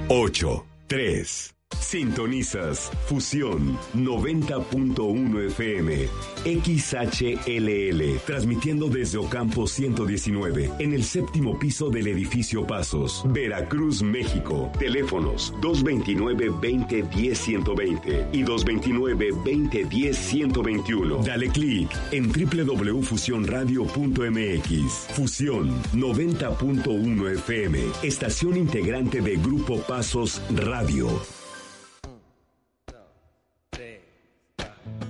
8, 3. Sintonizas Fusión 90.1 FM XHLL, transmitiendo desde Ocampo 119 en el séptimo piso del edificio Pasos, Veracruz, México. Teléfonos 229-2010-120 y 229-2010-121. Dale clic en www.fusionradio.mx. Fusión 90.1 FM, estación integrante de Grupo Pasos Radio.